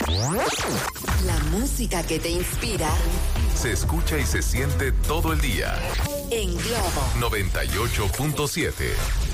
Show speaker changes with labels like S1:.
S1: La música que te inspira
S2: se escucha y se siente todo el día.
S1: En Globo
S2: 98.7.